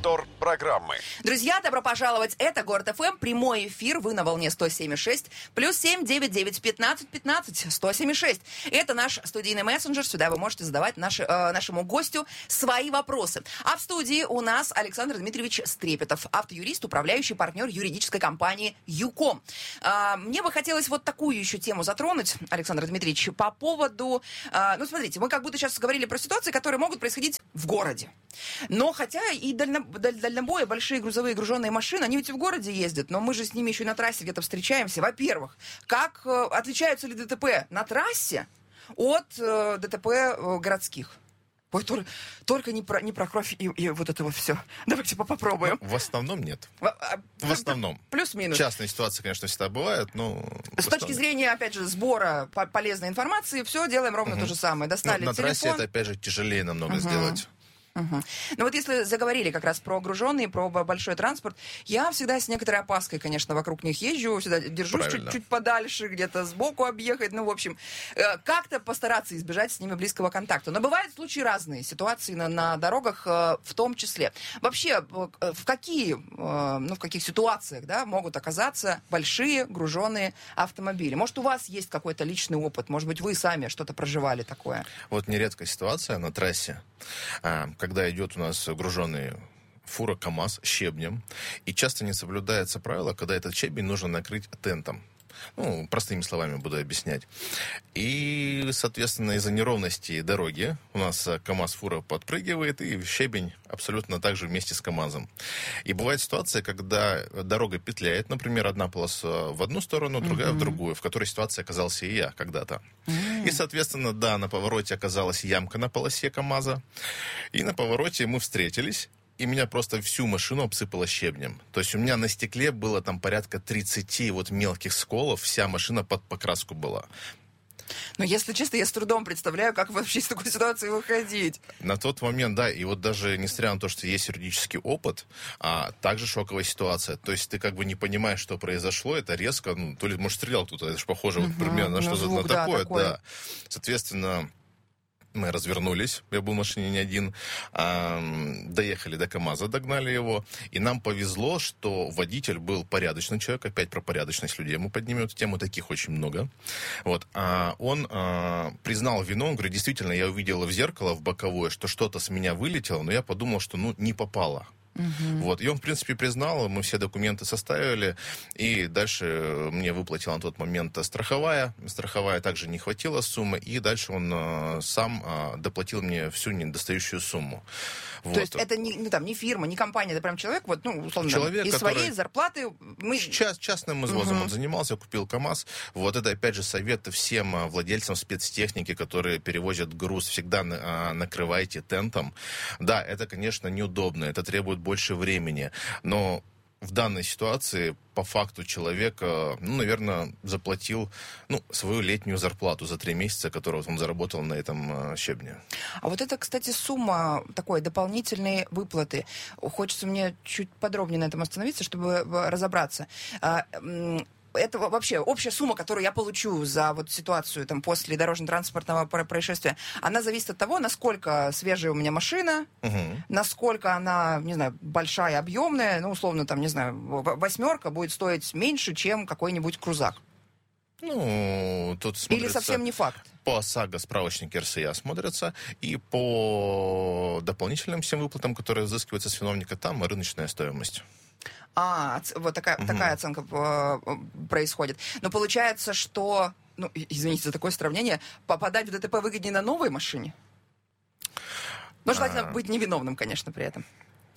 Повтор программы. Друзья, добро пожаловать. Это Город ФМ. Прямой эфир. Вы на волне 107,6. +7 99 15 15 107,6. Это наш студийный мессенджер. Сюда вы можете задавать нашему гостю свои вопросы. А в студии у нас Александр Дмитриевич Стрепетов, автоюрист, управляющий партнер юридической компании ЮКОМ. Мне бы хотелось вот такую еще тему затронуть, Александр Дмитриевич, по поводу... смотрите, мы как будто сейчас говорили про ситуации, которые могут происходить в городе. Но хотя и дальнобоя, большие грузовые груженные машины, они ведь и в городе ездят, но мы же с ними еще и на трассе где-то встречаемся. Во-первых, как отличаются ли ДТП на трассе от ДТП городских? Ой, только не про кровь и вот это вот все. Давайте попробуем. В основном нет. В основном. Плюс-минус. Частные ситуации, конечно, всегда бывают, но... С точки зрения, опять же, сбора полезной информации, все делаем ровно то же самое. Достали на телефон. трассе это, опять же, тяжелее намного сделать. Ну вот если заговорили как раз про груженный, про большой транспорт, я всегда с некоторой опаской, конечно, вокруг них езжу, всегда держусь чуть-чуть подальше, где-то сбоку объехать, в общем, как-то постараться избежать с ними близкого контакта. Но бывают случаи разные, ситуации на дорогах в том числе. Вообще, в каких ситуациях, да, могут оказаться большие груженные автомобили? Может, у вас есть какой-то личный опыт? Может быть, вы сами что-то проживали такое? Вот нередкая ситуация на трассе, когда идет у нас груженный фура КамАЗ щебнем, и часто не соблюдается правило, когда этот щебень нужно накрыть тентом. Простыми словами буду объяснять. И, соответственно, из-за неровности дороги у нас КамАЗ-фура подпрыгивает, и щебень абсолютно так же вместе с КамАЗом. И бывает ситуация, когда дорога петляет, например, одна полоса в одну сторону, другая в другую, в которой ситуации оказался и я когда-то. И, соответственно, на повороте оказалась ямка на полосе КамАЗа, и на повороте мы встретились, и меня просто всю машину обсыпало щебнем. То есть у меня на стекле было там порядка 30 мелких сколов, вся машина под покраску была. Но, если честно, я с трудом представляю, как вообще из такой ситуации выходить. На тот момент, да, и вот даже несмотря на то, что есть юридический опыт, также шоковая ситуация. То есть ты как бы не понимаешь, что произошло, это резко, то ли, может, стрелял кто-то, это же похоже примерно на что-то на такое. Да. Соответственно, мы развернулись, я был в машине не один, доехали до КамАЗа, догнали его, и нам повезло, что водитель был порядочный человек, опять про порядочность людей мы поднимем эту тему, таких очень много. Он признал вину, он говорит, действительно, я увидел в зеркало, в боковое, что что-то с меня вылетело, но я подумал, что, не попало. И он, в принципе, признал, мы все документы составили, и дальше мне выплатила на тот момент страховая также не хватило суммы, и дальше он сам доплатил мне всю недостающую сумму. То есть это не фирма, не компания, это прям человек, условно, человек, из своей зарплаты... Частным извозом он занимался, купил КамАЗ. Это, опять же, совет всем владельцам спецтехники, которые перевозят груз, всегда накрывайте тентом. Да, это, конечно, неудобно, это требует больше времени, но в данной ситуации по факту человек, наверное, заплатил свою летнюю зарплату за 3 месяца, которую он заработал на этом щебне. А вот это, кстати, сумма такой дополнительной выплаты. Хочется мне чуть подробнее на этом остановиться, чтобы разобраться. Это вообще общая сумма, которую я получу за ситуацию после дорожно-транспортного происшествия, она зависит от того, насколько свежая у меня машина, насколько она, не знаю, большая, объемная, условно, восьмерка будет стоить меньше, чем какой-нибудь крузак. Тут смотрится... Или совсем не факт? По ОСАГО справочник РСЯ смотрится, и по дополнительным всем выплатам, которые взыскиваются с виновника, там рыночная стоимость. Вот такая оценка происходит. Но получается, что, извините за такое сравнение, попадать в ДТП выгоднее на новой машине? Желательно быть невиновным, конечно, при этом.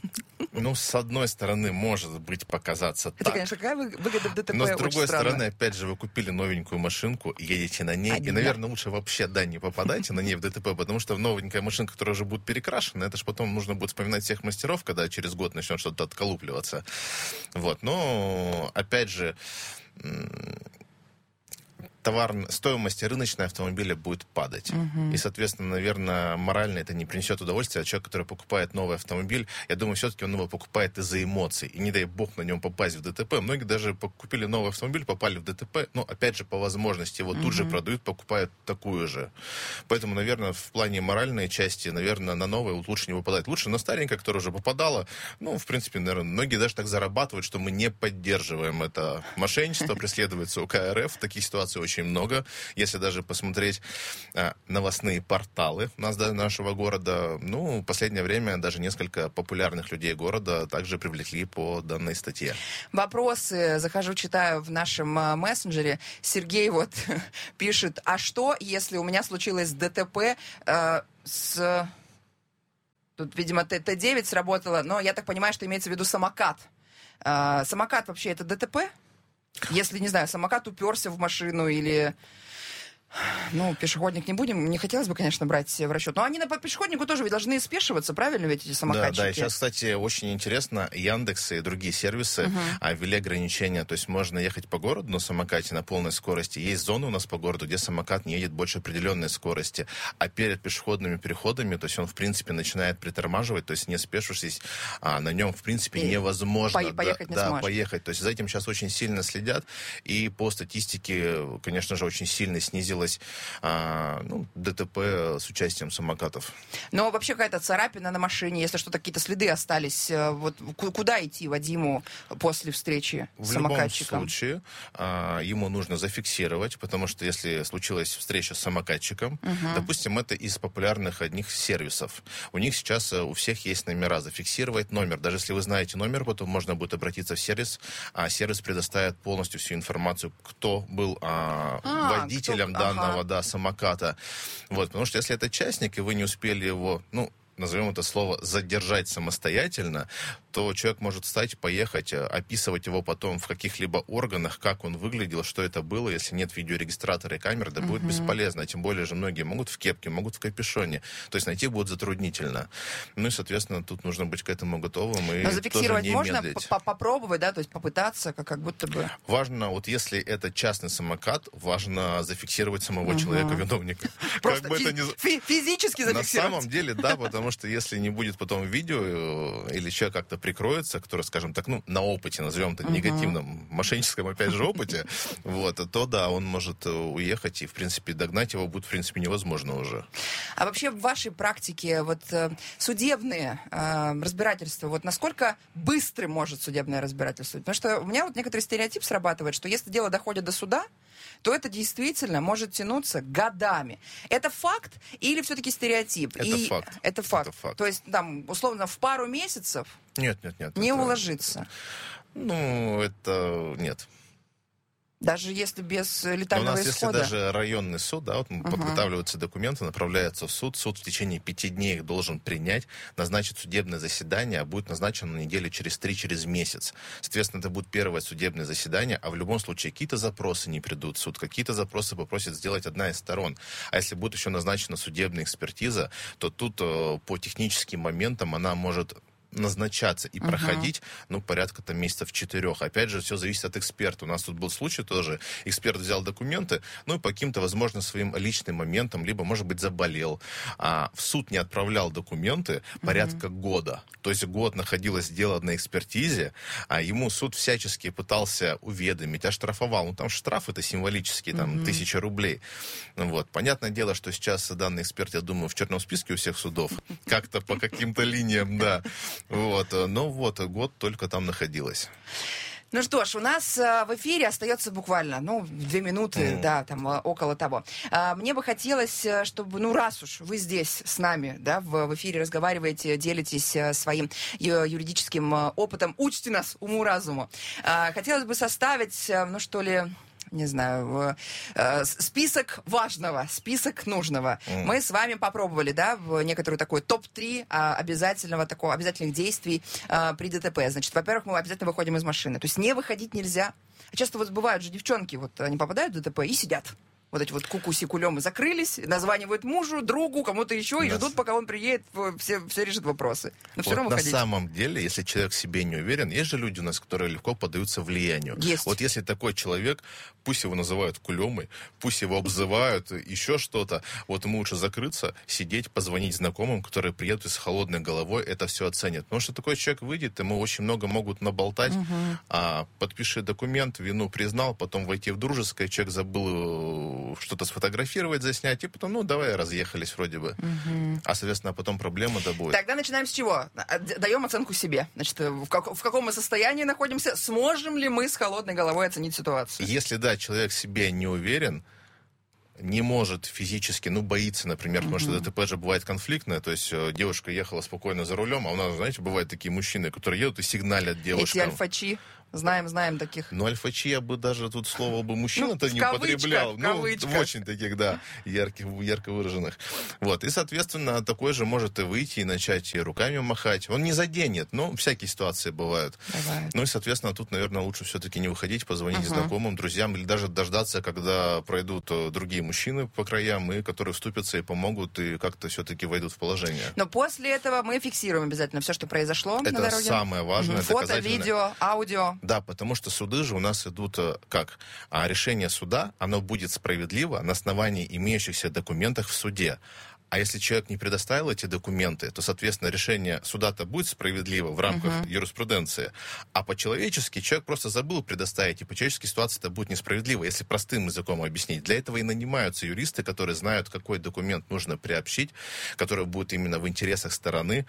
С одной стороны, может быть, показаться так. Это, конечно, какая выгода в ДТП. Но, с другой стороны, опять же, вы купили новенькую машинку, едете на ней, и, наверное, лучше вообще, не попадайте на ней в ДТП, потому что новенькая машинка, которая уже будет перекрашена, это же потом нужно будет вспоминать всех мастеров, когда через год начнет что-то отколупливаться. Но, опять же, стоимость рыночной автомобиля будет падать. И, соответственно, наверное, морально это не принесет удовольствия. А человек, который покупает новый автомобиль, я думаю, все-таки он его покупает из-за эмоций. И не дай бог на нем попасть в ДТП. Многие даже купили новый автомобиль, попали в ДТП. Но, опять же, по возможности его тут же продают, покупают такую же. Поэтому, наверное, в плане моральной части, наверное, на новое лучше не выпадать. Лучше на старенькое, которое уже попадало. Ну, в принципе, наверное, многие даже так зарабатывают, что мы не поддерживаем это мошенничество, преследуется УК РФ. Таких ситуаций очень много. Если даже посмотреть новостные порталы у нас, да, нашего города, ну, в последнее время даже несколько популярных людей города также привлекли по данной статье. Вопросы, захожу, читаю в нашем мессенджере. Сергей вот пишет, а что, если у меня случилось ДТП с... Тут, видимо, Т9 сработало, но я так понимаю, что имеется в виду самокат. Самокат вообще это ДТП? Если, не знаю, самокат уперся в машину или... Ну, пешеходник не будем. Не хотелось бы, конечно, брать в расчет. Но они по пешеходнику тоже ведь должны спешиваться, правильно ведь эти самокатчики? Да, и сейчас, кстати, очень интересно, Яндекс и другие сервисы ввели ограничения. То есть можно ехать по городу на самокате на полной скорости. Есть зоны у нас по городу, где самокат не едет больше определенной скорости. А перед пешеходными переходами, то есть он, в принципе, начинает притормаживать, то есть не спешившись, на нем, в принципе, невозможно поехать не сможешь. Поехать. То есть за этим сейчас очень сильно следят. И по статистике, конечно же, очень сильно снизилось ДТП с участием самокатов. Но вообще какая-то царапина на машине, если что-то, какие-то следы остались, вот куда идти Вадиму после встречи с самокатчиком? В любом случае ему нужно зафиксировать, потому что если случилась встреча с самокатчиком, допустим, это из популярных одних сервисов. У них сейчас у всех есть номера. Зафиксировать номер. Даже если вы знаете номер, потом можно будет обратиться в сервис, а сервис предоставит полностью всю информацию, кто был водителем данного самоката. Вот, потому что если это частник, и вы не успели его, назовем это слово, задержать самостоятельно, то человек может встать, поехать, описывать его потом в каких-либо органах, как он выглядел, что это было. Если нет видеорегистратора и камеры, да будет бесполезно. Тем более же многие могут в кепке, могут в капюшоне. То есть найти будет затруднительно. Ну и, соответственно, тут нужно быть к этому готовым. И но зафиксировать тоже не можно, медлить. попробовать, да, то есть попытаться, как будто бы... Важно, вот если это частный самокат, важно зафиксировать самого человека-виновника. Просто физически зафиксировать. На самом деле, да, потому что если не будет потом видео, или человек как-то прикроется, который, скажем так, на опыте, назовем это негативном, мошенническом, опять же, опыте, то да, он может уехать, и, в принципе, догнать его будет, в принципе, невозможно уже. А вообще в вашей практике судебные разбирательства, насколько быстрым может судебное разбирательство? Потому что у меня некоторый стереотип срабатывает, что если дело доходит до суда, то это действительно может тянуться годами. Это факт или все-таки стереотип? Факт. Это факт. То есть, там, условно, в пару месяцев нет, не уложится? Это нет. Даже если без летального исхода? Если даже районный суд, подготавливаются документы, направляются в суд в течение 5 дней их должен принять, назначить судебное заседание, а будет назначено на неделю через 3, через месяц. Соответственно, это будет первое судебное заседание, а в любом случае какие-то запросы не придут в суд, какие-то запросы попросит сделать одна из сторон. А если будет еще назначена судебная экспертиза, то тут по техническим моментам она может назначаться и проходить, порядка месяцев 4. Опять же, все зависит от эксперта. У нас тут был случай тоже. Эксперт взял документы, и по каким-то, возможно, своим личным моментам, либо, может быть, заболел. А в суд не отправлял документы порядка года. То есть год находилось дело на экспертизе, а ему суд всячески пытался уведомить, оштрафовал. Там штраф это символический, 1000 рублей. Понятное дело, что сейчас данный эксперт, я думаю, в черном списке у всех судов. Как-то по каким-то линиям, да. Но год только там находилась. Ну что ж, у нас в эфире остается буквально, 2 минуты, да, там около того. Мне бы хотелось, чтобы, раз уж вы здесь с нами, да, в эфире разговариваете, делитесь своим юридическим опытом, учите нас уму-разуму. Хотелось бы составить, не знаю, список важного, список нужного. Мы с вами попробовали, да, в некоторую такую топ-3 обязательных действий при ДТП. Значит, во-первых, мы обязательно выходим из машины. То есть не выходить нельзя. Часто бывают же девчонки, они попадают в ДТП и сидят. вот эти вот куку-сикулемы закрылись, названивают мужу, другу, кому-то еще, и ждут, пока он приедет, все решат вопросы. Но все вот равно на выходить. самом деле, если человек в себе не уверен, есть же люди у нас, которые легко поддаются влиянию. Есть. Вот если такой человек, пусть его называют кулемой, пусть его обзывают, еще что-то, вот ему лучше закрыться, сидеть, позвонить знакомым, которые приедут с холодной головой, это все оценят. Потому что такой человек выйдет, ему очень много могут наболтать, подпиши документ, вину признал, потом войти в дружеское, человек забыл что-то сфотографировать, заснять, и потом, ну, давай, разъехались вроде бы. А, соответственно, потом проблема-то будет. Тогда начинаем с чего? Даем оценку себе. Значит, в каком мы состоянии находимся? Сможем ли мы с холодной головой оценить ситуацию? Если, да, человек в себе не уверен, не может физически, ну, боится, например, потому что ДТП же бывает конфликтное, то есть девушка ехала спокойно за рулем, а у нас, знаете, бывают такие мужчины, которые едут и сигналят девушкам. Эти альфачи. Знаем таких. Ну, альфачи я бы даже тут слово бы мужчина-то в не кавычках, употреблял. в кавычках. В очень таких, да, ярко выраженных. Вот, и, соответственно, такой же может и выйти и начать и руками махать. Он не заденет, но всякие ситуации бывают. Бывает. Ну и, соответственно, тут, наверное, лучше все-таки не выходить, позвонить знакомым, друзьям, или даже дождаться, когда пройдут другие мужчины по краям, и которые вступятся и помогут, и как-то все-таки войдут в положение. Но после этого мы фиксируем обязательно все, что произошло на Это дороге. самое важное, Фото, доказательное. видео, аудио. Да, потому что суды же у нас идут как? А решение суда, оно будет справедливо на основании имеющихся документов в суде. А если человек не предоставил эти документы, то, соответственно, решение суда-то будет справедливо в рамках юриспруденции. А по-человечески человек просто забыл предоставить, и по-человечески ситуация-то будет несправедлива, если простым языком объяснить. Для этого и нанимаются юристы, которые знают, какой документ нужно приобщить, который будет именно в интересах стороны,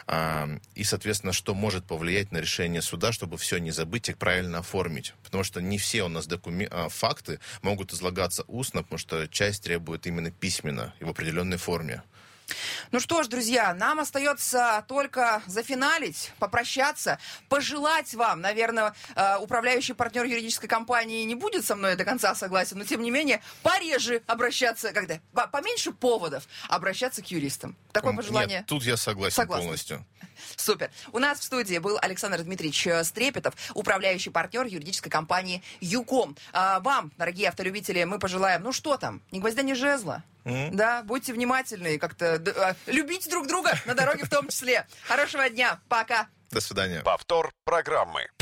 и, соответственно, что может повлиять на решение суда, чтобы все не забыть и правильно оформить. Потому что не все у нас факты могут излагаться устно, потому что часть требует именно письменно и в определенной форме. Ну что ж, друзья, нам остается только зафиналить, попрощаться, пожелать вам, наверное, управляющий партнер юридической компании не будет со мной до конца согласен, но тем не менее пореже обращаться, поменьше поводов обращаться к юристам. Такое пожелание? Нет, тут я согласен полностью. Супер. У нас в студии был Александр Дмитриевич Стрепетов, управляющий партнер юридической компании ЮКОМ. Вам, дорогие автолюбители, мы пожелаем, ну что там, ни гвоздя, ни жезла. Да, будьте внимательны, как-то любите друг друга на дороге в том числе. Хорошего дня, пока. До свидания. Повтор программы.